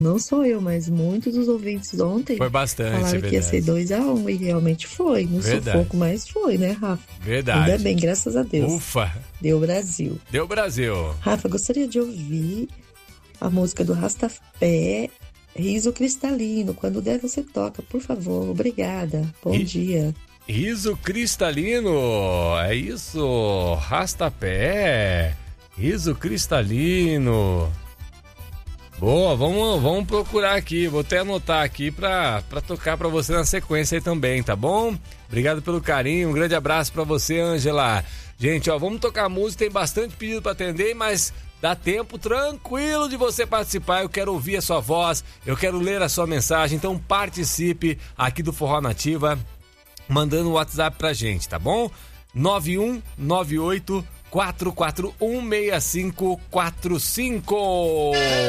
Não só eu, mas muitos dos ouvintes ontem Foi bastante, falaram verdade. que ia ser 2-1 e realmente foi. No sufoco, mas foi, né, Rafa? Verdade. Ainda bem, graças a Deus. Ufa. Deu Brasil. Deu Brasil. Rafa, gostaria de ouvir a música do Rastafé, Riso Cristalino. Quando der, você toca, por favor. Obrigada. Bom dia. Riso Cristalino. É isso. Rastapé. Riso Cristalino. Boa, vamos procurar aqui. Vou até anotar aqui pra tocar pra você na sequência aí também, tá bom? Obrigado pelo carinho. Um grande abraço pra você, Ângela. Gente, ó, vamos tocar música. Tem bastante pedido pra atender, mas dá tempo tranquilo de você participar. Eu quero ouvir a sua voz, eu quero ler a sua mensagem. Então participe aqui do Forró Nativa, mandando um WhatsApp pra gente, tá bom? 9198 4416545.